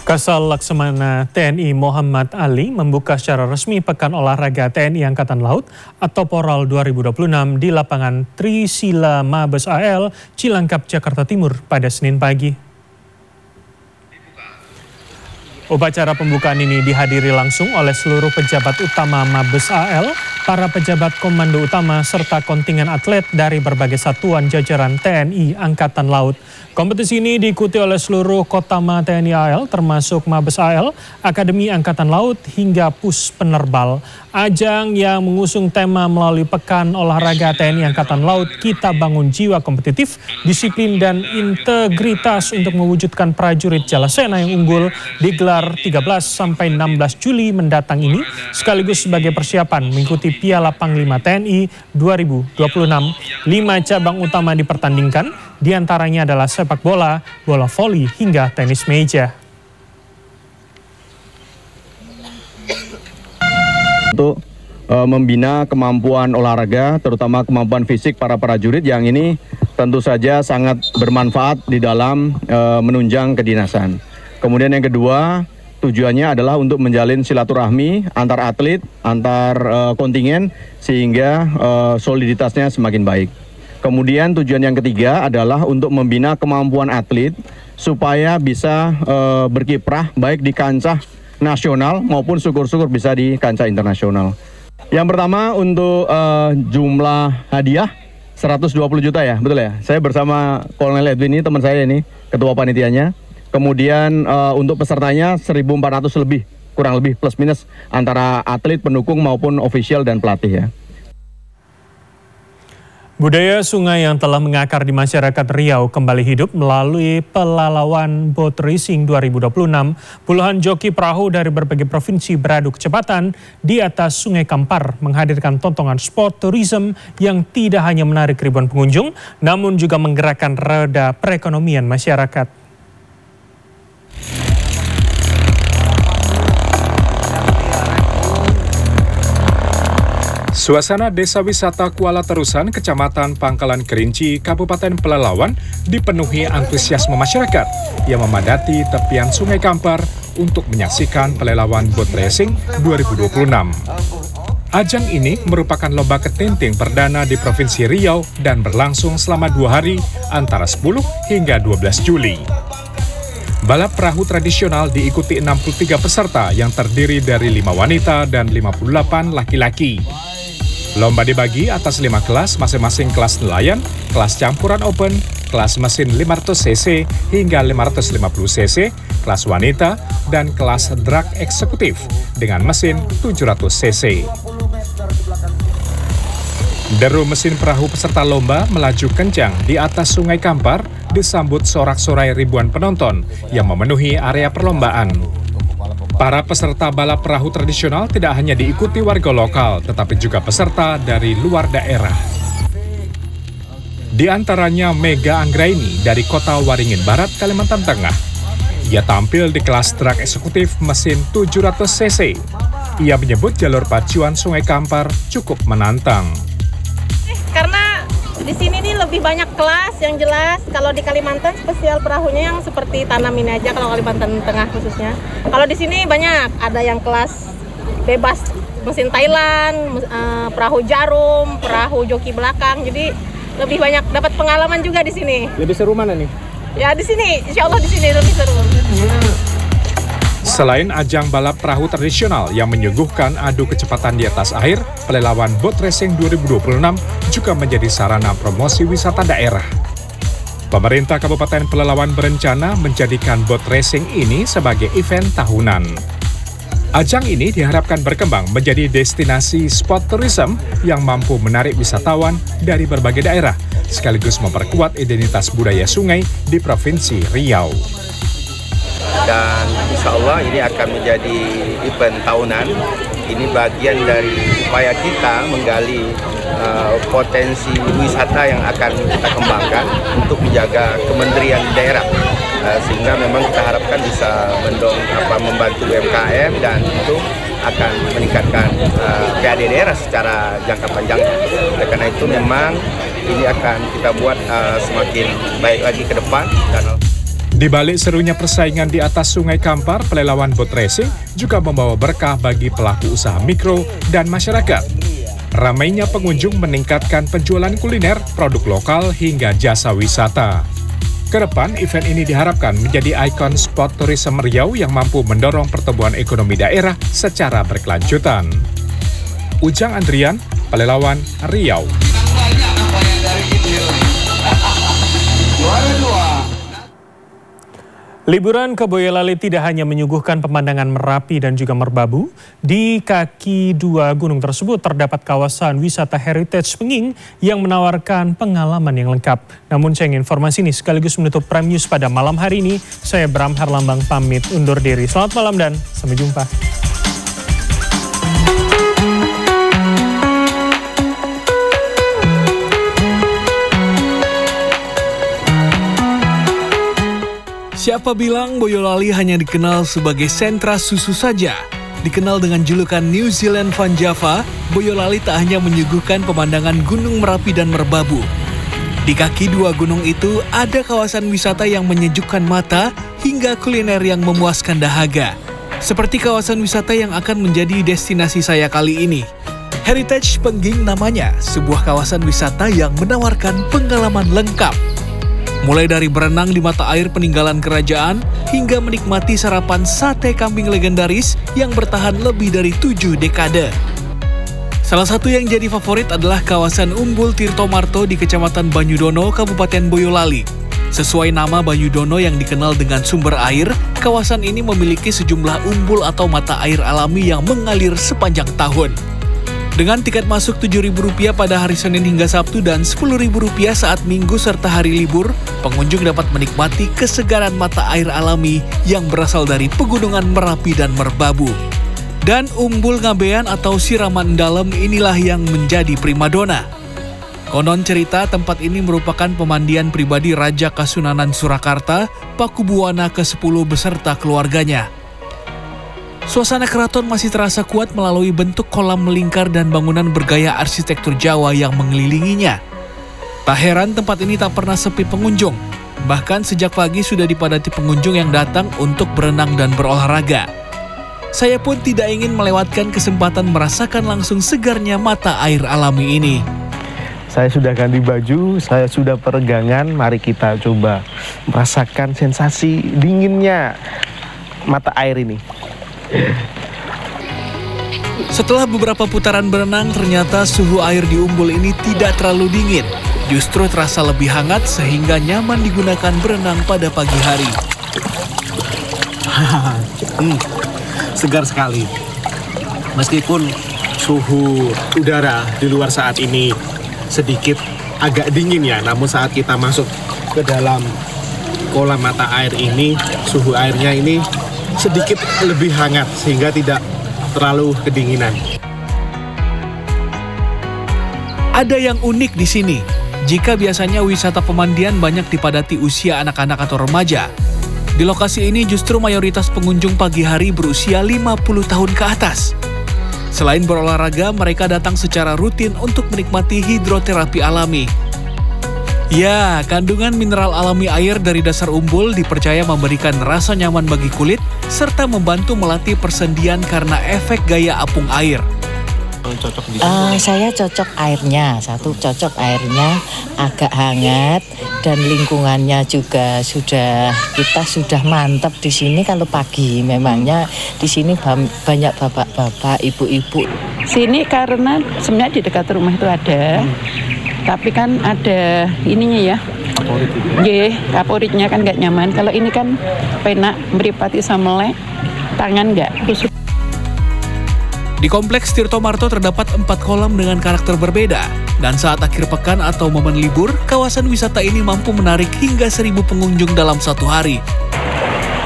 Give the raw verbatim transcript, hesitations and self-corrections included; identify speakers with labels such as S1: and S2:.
S1: Kasal Laksamana T N I Muhammad Ali membuka secara resmi Pekan Olahraga T N I Angkatan Laut atau Poral dua ribu dua puluh enam di lapangan Trisila Mabes A L, Cilangkap, Jakarta Timur pada Senin pagi. Upacara pembukaan ini dihadiri langsung oleh seluruh pejabat utama Mabes A L, para pejabat komando utama, serta kontingen atlet dari berbagai satuan jajaran T N I Angkatan Laut. Kompetisi ini diikuti oleh seluruh Kotama T N I A L, termasuk Mabes A L, Akademi Angkatan Laut, hingga Pus Penerbal. Ajang yang mengusung tema melalui Pekan Olahraga T N I Angkatan Laut, Kita Bangun Jiwa Kompetitif, Disiplin dan Integritas untuk mewujudkan prajurit Jalasena yang unggul, digelar tiga belas sampai enam belas Juli mendatang ini, sekaligus sebagai persiapan mengikuti Piala Panglima T N I dua ribu dua puluh enam. Lima cabang utama dipertandingkan, diantaranya adalah sepak bola, bola voli, hingga tenis meja.
S2: Untuk uh, membina kemampuan olahraga, terutama kemampuan fisik para prajurit yang ini tentu saja sangat bermanfaat di dalam uh, menunjang kedinasan. Kemudian yang kedua, tujuannya adalah untuk menjalin silaturahmi antar atlet, antar uh, kontingen, sehingga uh, soliditasnya semakin baik. Kemudian tujuan yang ketiga adalah untuk membina kemampuan atlet supaya bisa uh, berkiprah baik di kancah nasional maupun syukur-syukur bisa di kancah internasional. Yang pertama untuk uh, jumlah hadiah seratus dua puluh juta ya, betul ya? Saya bersama Kolonel Edwin ini, teman saya ini, ketua panitianya. Kemudian uh, untuk pesertanya seribu empat ratus lebih, kurang lebih plus minus antara atlet, pendukung maupun ofisial dan pelatih ya.
S1: Budaya sungai yang telah mengakar di masyarakat Riau kembali hidup melalui Pelalawan Boat Racing dua ribu dua puluh enam. Puluhan joki perahu dari berbagai provinsi beradu kecepatan di atas Sungai Kampar menghadirkan tontonan sport tourism yang tidak hanya menarik ribuan pengunjung, namun juga menggerakkan roda perekonomian masyarakat.
S3: Suasana Desa Wisata Kuala Terusan, Kecamatan Pangkalan Kerinci, Kabupaten Pelalawan dipenuhi antusiasme masyarakat yang memadati tepian Sungai Kampar untuk menyaksikan Pelalawan Boat Racing dua ribu dua puluh enam. Ajang ini merupakan lomba ketinting perdana di Provinsi Riau dan berlangsung selama dua hari antara sepuluh hingga dua belas Juli. Balap perahu tradisional diikuti enam puluh tiga peserta yang terdiri dari lima wanita dan lima puluh delapan laki-laki. Lomba dibagi atas lima kelas, masing-masing kelas nelayan, kelas campuran open, kelas mesin lima ratus cc hingga lima ratus lima puluh cc, kelas wanita, dan kelas drag eksekutif dengan mesin tujuh ratus cc. Deru mesin perahu peserta lomba melaju kencang di atas Sungai Kampar disambut sorak-sorai ribuan penonton yang memenuhi area perlombaan. Para peserta balap perahu tradisional tidak hanya diikuti warga lokal, tetapi juga peserta dari luar daerah. Di antaranya Mega Anggraini dari kota Waringin Barat, Kalimantan Tengah. Ia tampil di kelas truk eksekutif mesin tujuh ratus cc. Ia menyebut jalur pacuan Sungai Kampar cukup menantang.
S4: Karena di sini nih lebih banyak kelas yang jelas. Kalau di Kalimantan spesial perahunya yang seperti tanam ini aja, kalau Kalimantan Tengah khususnya. Kalau di sini banyak, ada yang kelas bebas mesin Thailand, uh, perahu jarum, perahu joki belakang. Jadi lebih banyak dapat pengalaman juga di sini.
S2: Lebih seru mana nih?
S4: Ya di sini, insya Allah di sini lebih seru.
S3: Selain ajang balap perahu tradisional yang menyuguhkan adu kecepatan di atas air, Pelalawan Boat Racing dua ribu dua puluh enam juga menjadi sarana promosi wisata daerah. Pemerintah Kabupaten Pelalawan berencana menjadikan boat racing ini sebagai event tahunan. Ajang ini diharapkan berkembang menjadi destinasi sport tourism yang mampu menarik wisatawan dari berbagai daerah, sekaligus memperkuat identitas budaya sungai di Provinsi Riau.
S5: Dan insya Allah ini akan menjadi event tahunan. Ini bagian dari upaya kita menggali uh, potensi wisata yang akan kita kembangkan untuk menjaga kementerian daerah. Uh, sehingga memang kita harapkan bisa mendong, apa, membantu U M K M dan itu akan meningkatkan uh, P A D daerah secara jangka panjang. Oleh karena itu memang ini akan kita buat uh, semakin baik lagi ke depan. Dan
S3: Di balik serunya persaingan di atas Sungai Kampar, pelelawan boat racing juga membawa berkah bagi pelaku usaha mikro dan masyarakat. Ramainya pengunjung meningkatkan penjualan kuliner, produk lokal hingga jasa wisata. Kedepan, event ini diharapkan menjadi ikon spot tourism Riau yang mampu mendorong pertumbuhan ekonomi daerah secara berkelanjutan. Ujang Andrian, Pelelawan, Riau.
S1: Liburan ke Boyolali tidak hanya menyuguhkan pemandangan Merapi dan juga Merbabu. Di kaki dua gunung tersebut terdapat kawasan wisata heritage Penging yang menawarkan pengalaman yang lengkap. Namun sayang informasi ini sekaligus menutup Prime News pada malam hari ini. Saya Bram Herlambang pamit undur diri. Selamat malam dan sampai jumpa.
S6: Siapa bilang Boyolali hanya dikenal sebagai sentra susu saja? Dikenal dengan julukan New Zealand Van Java, Boyolali tak hanya menyuguhkan pemandangan Gunung Merapi dan Merbabu. Di kaki dua gunung itu ada kawasan wisata yang menyejukkan mata hingga kuliner yang memuaskan dahaga. Seperti kawasan wisata yang akan menjadi destinasi saya kali ini. Heritage Penging namanya, sebuah kawasan wisata yang menawarkan pengalaman lengkap. Mulai dari berenang di mata air peninggalan kerajaan, hingga menikmati sarapan sate kambing legendaris yang bertahan lebih dari tujuh dekade. Salah satu yang jadi favorit adalah kawasan Umbul Tirtomarto di Kecamatan Banyudono, Kabupaten Boyolali. Sesuai nama Banyudono yang dikenal dengan sumber air, kawasan ini memiliki sejumlah umbul atau mata air alami yang mengalir sepanjang tahun. Dengan tiket masuk tujuh ribu rupiah pada hari Senin hingga Sabtu dan sepuluh ribu rupiah saat Minggu serta hari libur, pengunjung dapat menikmati kesegaran mata air alami yang berasal dari pegunungan Merapi dan Merbabu. Dan umbul ngabean atau siraman dalam inilah yang menjadi primadona. Konon cerita tempat ini merupakan pemandian pribadi Raja Kasunanan Surakarta, Pakubuwana kesepuluh beserta keluarganya. Suasana keraton masih terasa kuat melalui bentuk kolam melingkar dan bangunan bergaya arsitektur Jawa yang mengelilinginya. Tak heran tempat ini tak pernah sepi pengunjung. Bahkan sejak pagi sudah dipadati pengunjung yang datang untuk berenang dan berolahraga. Saya pun tidak ingin melewatkan kesempatan merasakan langsung segarnya mata air alami ini.
S7: Saya sudah ganti baju, saya sudah peregangan, mari kita coba merasakan sensasi dinginnya mata air ini.
S6: Setelah beberapa putaran berenang, ternyata suhu air di umbul ini tidak terlalu dingin. Justru terasa lebih hangat sehingga nyaman digunakan berenang pada pagi hari.
S7: hmm, segar sekali. Meskipun suhu udara di luar saat ini sedikit agak dingin ya, namun saat kita masuk ke dalam kolam mata air ini, suhu airnya ini sedikit lebih hangat sehingga tidak terlalu kedinginan.
S6: Ada yang unik di sini. Jika biasanya wisata pemandian banyak dipadati usia anak-anak atau remaja, di lokasi ini justru mayoritas pengunjung pagi hari berusia lima puluh tahun ke atas. Selain berolahraga, mereka datang secara rutin untuk menikmati hidroterapi alami. Ya, kandungan mineral alami air dari dasar umbul dipercaya memberikan rasa nyaman bagi kulit serta membantu melatih persendian karena efek gaya apung air.
S8: Uh, saya cocok airnya, satu cocok airnya agak hangat dan lingkungannya juga sudah kita sudah mantap di sini. Kalau pagi memangnya di sini banyak bapak-bapak, ibu-ibu.
S9: Sini karena sebenarnya di dekat rumah itu ada. Hmm. Tapi kan ada ininya ya, G, kaporitnya kan nggak nyaman. Kalau ini kan penak, meripati samele, tangan nggak.
S6: Di kompleks Tirtomarto terdapat empat kolam dengan karakter berbeda. Dan saat akhir pekan atau momen libur, kawasan wisata ini mampu menarik hingga seribu pengunjung dalam satu hari.